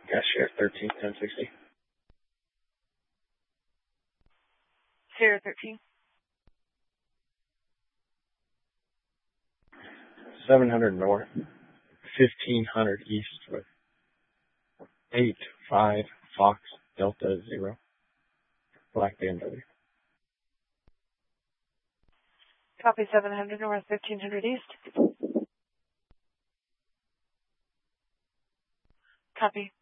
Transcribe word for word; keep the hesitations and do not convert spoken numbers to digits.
Cashier thirteen ten sixty. Sierra thirteen. seven hundred north, fifteen hundred east with eight five Fox Delta zero. Black B M W. Copy seven hundred north, fifteen hundred east. Copy.